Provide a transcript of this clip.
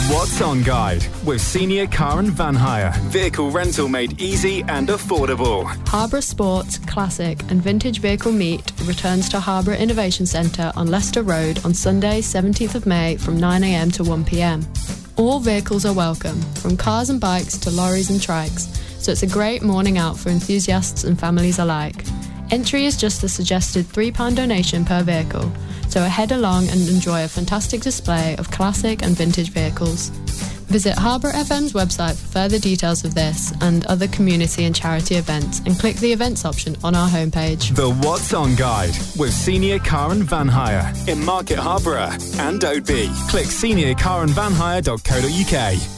What's On Guide with Senior Car and Van Hire. Vehicle rental made easy and affordable. Harborough Sports, Classic and Vintage Vehicle Meet returns to Harborough Innovation Centre on Leicester Road on Sunday 17th of May from 9am to 1pm. All vehicles are welcome, from cars and bikes to lorries and trikes, so it's a great morning out for enthusiasts and families alike. Entry is just a suggested £3 donation per vehicle, so head along and enjoy a fantastic display of classic and vintage vehicles. Visit Harborough FM's website for further details of this and other community and charity events, and click the events option on our homepage. The What's On Guide with Senior Car and Van Hire in Market Harborough and Oadby. Click seniorcarandvanhire.co.uk.